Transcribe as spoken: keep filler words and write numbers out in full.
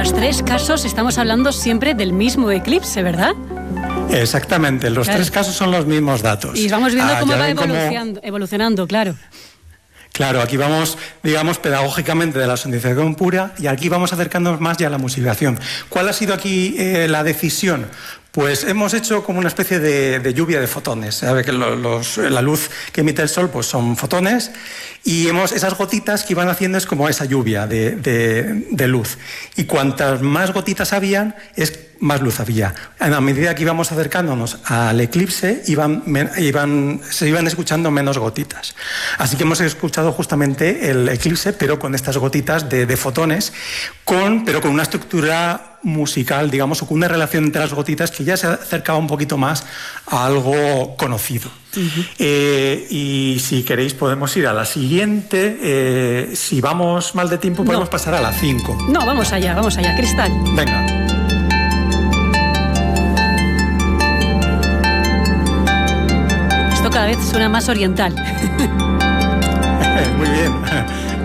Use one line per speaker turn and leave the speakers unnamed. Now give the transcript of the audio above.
los tres casos estamos hablando siempre del mismo eclipse, ¿verdad?
Exactamente, los
claro.
tres casos son los mismos datos.
Y vamos viendo
ah,
cómo va
cómo...
evolucionando, evolucionando, claro.
Claro, aquí vamos, digamos, pedagógicamente de la sonificación pura y aquí vamos acercándonos más ya a la musificación. ¿Cuál ha sido aquí eh, la decisión? Pues hemos hecho como una especie de, de lluvia de fotones. Sabe que los, los, la luz que emite el sol pues son fotones y hemos, esas gotitas que iban haciendo es como esa lluvia de, de, de luz. Y cuantas más gotitas habían, es más luz había. A medida que íbamos acercándonos al eclipse, iban, iban, se iban escuchando menos gotitas. Así que hemos escuchado justamente el eclipse, pero con estas gotitas de, de fotones, con, pero con una estructura musical, digamos, o con una relación entre las gotitas que ya se acercaba un poquito más a algo conocido. Uh-huh. eh, y si queréis podemos ir a la siguiente. Eh, si vamos mal de tiempo podemos no. pasar a la cinco.
No, vamos allá, vamos allá, Cristal.
Venga.
Esto cada vez suena más oriental.
Muy bien.